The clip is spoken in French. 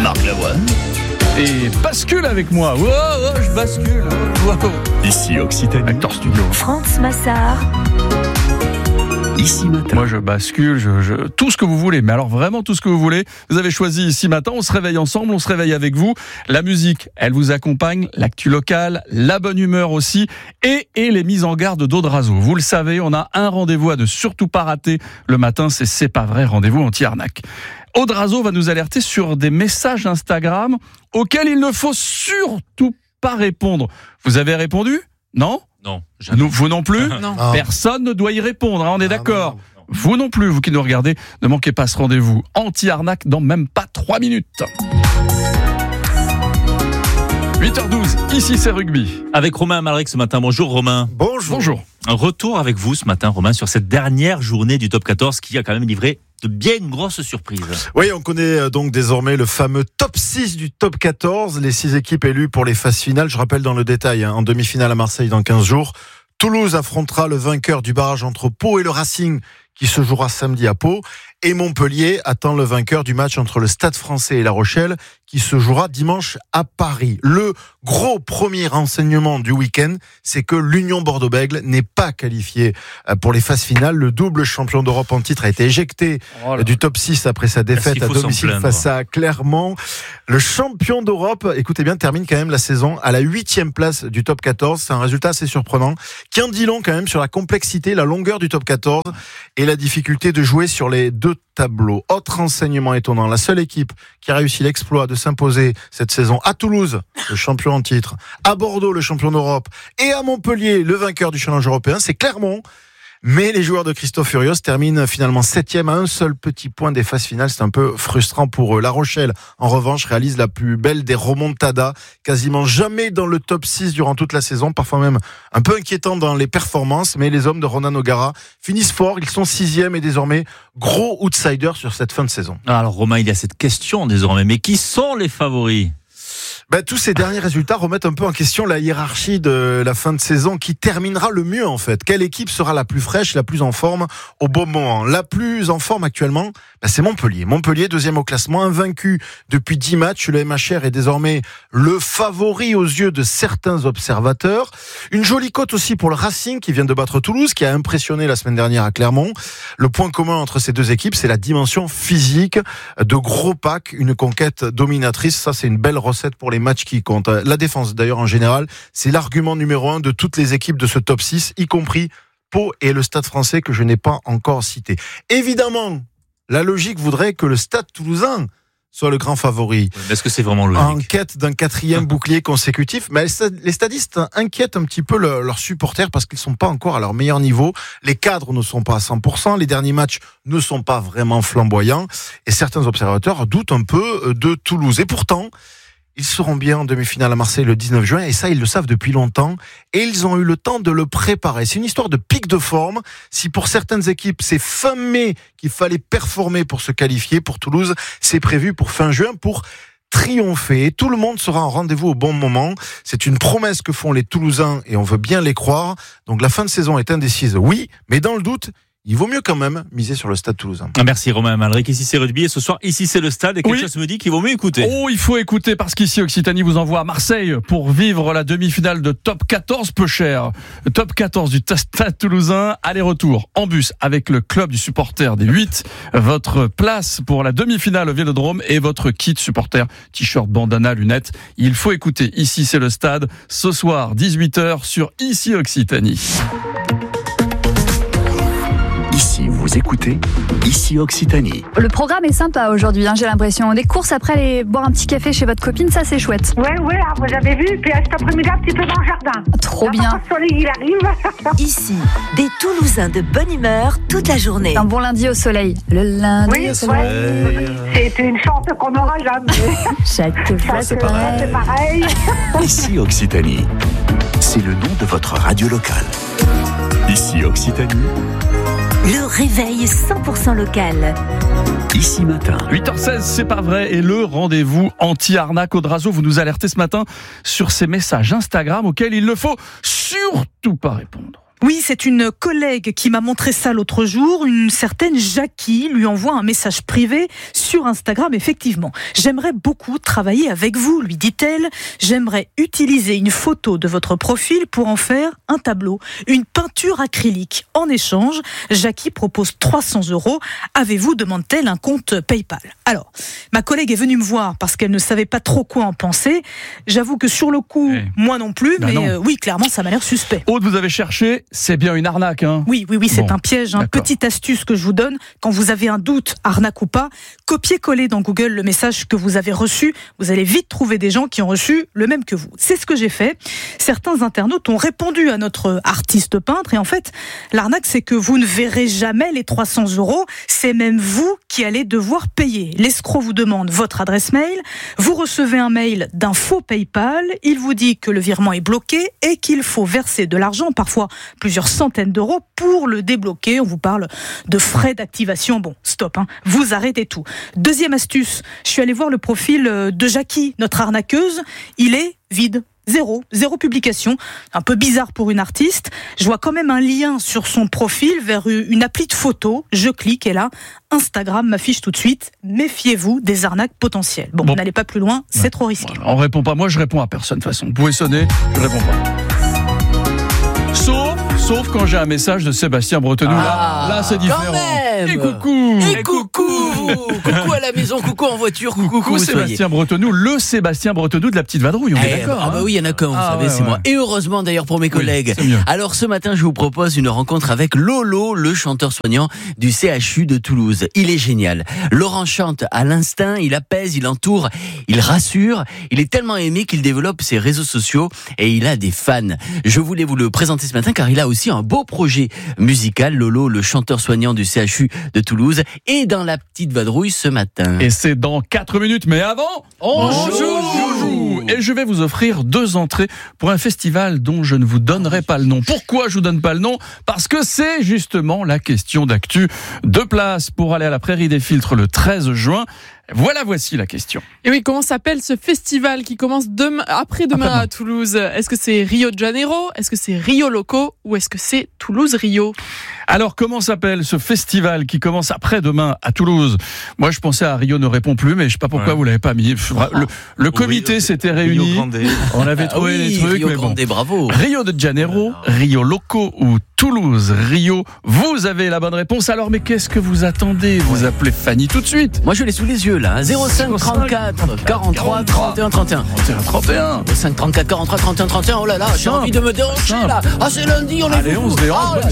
Marc Lavoine. Et bascule avec moi. Oh, je bascule. Oh. Ici Occitanie. Acteur Studio. France Massard. Ici Matin. Moi, je bascule, tout ce que vous voulez. Mais alors, vraiment tout ce que vous voulez. Vous avez choisi Ici Matin. On se réveille ensemble, on se réveille avec vous. La musique, elle vous accompagne. L'actu locale, la bonne humeur aussi. Et les mises en garde d'Audrazo. Vous le savez, on a un rendez-vous à ne surtout pas rater. Le matin, c'est pas vrai. Rendez-vous anti-arnaque. Audrazo va nous alerter sur des messages Instagram auxquels il ne faut surtout pas répondre. Vous avez répondu ? Non ? Non. Vous non plus ? Non. Personne ne doit y répondre, hein, on est d'accord ? Non. Vous non plus, vous qui nous regardez, ne manquez pas ce rendez-vous anti-arnaque dans même pas 3 minutes. 8h12, ici c'est Rugby. Avec Romain Amalric ce matin. Bonjour Romain. Bonjour. Un retour avec vous ce matin Romain sur cette dernière journée du Top 14 qui a quand même livré de bien une grosse surprise. Oui, on connaît donc désormais le fameux top 6 du top 14, les 6 équipes élues pour les phases finales. Je rappelle dans le détail, en demi-finale à Marseille dans 15 jours, Toulouse affrontera le vainqueur du barrage entre Pau et le Racing qui se jouera samedi à Pau. Et Montpellier attend le vainqueur du match entre le Stade Français et La Rochelle qui se jouera dimanche à Paris. Le gros premier renseignement du week-end, c'est que l'Union Bordeaux-Bègles n'est pas qualifiée pour les phases finales. Le double champion d'Europe en titre a été éjecté du top 6 après sa défaite à domicile face à Clermont. Le champion d'Europe, écoutez bien, termine quand même la saison à la 8e place du top 14. C'est un résultat assez surprenant qui en dit long quand même sur la complexité, la longueur du top 14 et la difficulté de jouer sur les deux tableaux. Autre renseignement étonnant, la seule équipe qui a réussi l'exploit de s'imposer cette saison à Toulouse, le champion en titre, à Bordeaux, le champion d'Europe, et à Montpellier, le vainqueur du challenge européen, c'est Clermont. Mais les joueurs de Christophe Furios terminent finalement 7e à un seul petit point des phases finales. C'est un peu frustrant pour eux. La Rochelle, en revanche, réalise la plus belle des remontadas. Quasiment jamais dans le top 6 durant toute la saison. Parfois même un peu inquiétant dans les performances. Mais les hommes de Ronan O'Gara finissent fort. Ils sont 6e et désormais gros outsiders sur cette fin de saison. Alors Romain, il y a cette question désormais. Mais qui sont les favoris ? Tous ces derniers résultats remettent un peu en question la hiérarchie de la fin de saison. Qui terminera le mieux en fait ? Quelle équipe sera la plus fraîche, la plus en forme au bon moment ? La plus en forme actuellement, c'est Montpellier. Montpellier, 2e au classement, invaincu depuis 10 matchs. Le MHR est désormais le favori aux yeux de certains observateurs. Une jolie cote aussi pour le Racing qui vient de battre Toulouse, qui a impressionné la semaine dernière à Clermont. Le point commun entre ces deux équipes, c'est la dimension physique de gros packs, une conquête dominatrice. Ça, c'est une belle recette pour les matchs qui comptent. La défense, d'ailleurs, en général, c'est l'argument numéro 1 de toutes les équipes de ce top 6, y compris Pau et le Stade Français que je n'ai pas encore cité. Évidemment, la logique voudrait que le Stade Toulousain soit le grand favori. Est-ce que c'est vraiment logique ? En quête d'un 4e bouclier consécutif, mais les stadistes inquiètent un petit peu leurs supporters parce qu'ils ne sont pas encore à leur meilleur niveau. Les cadres ne sont pas à 100%, les derniers matchs ne sont pas vraiment flamboyants et certains observateurs doutent un peu de Toulouse. Et pourtant, ils seront bien en demi-finale à Marseille le 19 juin et ça, ils le savent depuis longtemps et ils ont eu le temps de le préparer. C'est une histoire de pic de forme. Si pour certaines équipes, c'est fin mai qu'il fallait performer pour se qualifier, pour Toulouse, c'est prévu pour fin juin pour triompher. Et tout le monde sera en rendez-vous au bon moment. C'est une promesse que font les Toulousains et on veut bien les croire. Donc la fin de saison est indécise, oui, mais dans le doute, il vaut mieux quand même miser sur le Stade Toulousain. Merci Romain Amalric. Ici c'est Rugby et ce soir, ici c'est le Stade. Et quelque chose me dit qu'il vaut mieux écouter. Oh, il faut écouter parce qu'ici Occitanie vous envoie à Marseille pour vivre la demi-finale de Top 14 peu cher. Top 14 du Stade Toulousain, aller-retour en bus avec le club du supporter des 8. Votre place pour la demi-finale au Vélodrome et votre kit supporter, t-shirt, bandana, lunettes. Il faut écouter. Ici c'est le Stade. Ce soir, 18h sur Ici Occitanie. Ici, vous écoutez Ici Occitanie. Le programme est sympa aujourd'hui, j'ai l'impression. Des courses après aller boire un petit café chez votre copine, ça c'est chouette. Ouais, vous avez vu, puis cet après-midi un petit peu dans le jardin. Trop bien. Le soleil, il arrive. Ici, des Toulousains de bonne humeur toute la journée. Un bon lundi au soleil. Le lundi au soleil. C'est une chance qu'on n'aura jamais. Chaque fois c'est pareil. C'est pareil. Ici Occitanie. C'est le nom de votre radio locale. Ici Occitanie. Le réveil 100% local. Ici Matin. 8h16, c'est pas vrai. Et le rendez-vous anti-arnaque. Audrazo, vous nous alertez ce matin sur ces messages Instagram auxquels il ne faut surtout pas répondre. Oui, c'est une collègue qui m'a montré ça l'autre jour. Une certaine Jackie lui envoie un message privé sur Instagram, effectivement. « J'aimerais beaucoup travailler avec vous, lui dit-elle. J'aimerais utiliser une photo de votre profil pour en faire un tableau, une peinture acrylique. En échange, Jackie propose 300 €. Avez-vous, demande-t-elle, un compte PayPal ?» Alors, ma collègue est venue me voir parce qu'elle ne savait pas trop quoi en penser. J'avoue que sur le coup, moi non plus, mais oui, clairement, ça m'a l'air suspect. Aude, vous avez cherché, c'est bien une arnaque, hein? Oui, c'est un piège. Petite astuce que je vous donne, quand vous avez un doute, arnaque ou pas, copiez-coller dans Google le message que vous avez reçu. Vous allez vite trouver des gens qui ont reçu le même que vous. C'est ce que j'ai fait. Certains internautes ont répondu à notre artiste peintre et en fait, l'arnaque, c'est que vous ne verrez jamais les 300 €. C'est même vous qui allez devoir payer. L'escroc vous demande votre adresse mail. Vous recevez un mail d'un faux PayPal. Il vous dit que le virement est bloqué et qu'il faut verser de l'argent, parfois plusieurs centaines d'euros, pour le débloquer. On vous parle de frais d'activation. Bon, stop, vous arrêtez tout. Deuxième astuce, je suis allée voir le profil de Jackie, notre arnaqueuse. Il est vide. Zéro publication. Un peu bizarre pour une artiste. Je vois quand même un lien sur son profil vers une appli de photo. Je clique et là, Instagram m'affiche tout de suite. Méfiez-vous des arnaques potentielles. Bon. N'allez pas plus loin, c'est trop risqué. On répond pas. Moi, je réponds à personne de toute façon. Vous pouvez sonner, je réponds pas. Sauf quand j'ai un message de Sébastien Bretenoux. Là, c'est différent. Et coucou. Coucou à la maison, coucou en voiture, coucou Sébastien Bretenoux, le Sébastien Bretenoux de la petite vadrouille, on est d'accord. Oui, il y en a qu'un, vous savez, c'est moi. Et heureusement d'ailleurs pour mes collègues. Alors ce matin, je vous propose une rencontre avec Lolo, le chanteur soignant du CHU de Toulouse. Il est génial. Laurent chante à l'instinct, il apaise, il entoure, il rassure. Il est tellement aimé qu'il développe ses réseaux sociaux et il a des fans. Je voulais vous le présenter ce matin car il a aussi un beau projet musical. Lolo, le chanteur soignant du CHU de Toulouse, est dans la petite vadrouille ce matin. Et c'est dans 4 minutes, mais avant, on joue. Et je vais vous offrir 2 entrées pour un festival dont je ne vous donnerai pas le nom. Pourquoi je vous donne pas le nom? Parce que c'est justement la question d'actu. 2 places pour aller à la Prairie des Filtres le 13 juin. Voici la question. Et oui, comment s'appelle ce festival qui commence après-demain à Toulouse? Est-ce que c'est Rio de Janeiro? Est-ce que c'est Rio Loco? Ou est-ce que c'est Toulouse-Rio? Alors, comment s'appelle ce festival qui commence après-demain à Toulouse? Moi, je pensais à Rio ne répond plus, mais je sais pas pourquoi vous l'avez pas mis. Le comité s'était réuni. On avait trouvé les trucs, Rio mais Grande, bravo. Rio de Janeiro, Rio Loco ou Toulouse, Rio. Vous avez la bonne réponse. Alors, mais qu'est-ce que vous attendez? Vous appelez Fanny tout de suite. Moi, je l'ai sous les yeux, là. 05 34 43 31 31. 31. 05 34 43 31 31. Oh là là, j'ai envie de me déhancher, là. C'est lundi, on est Allez, on se déhanche.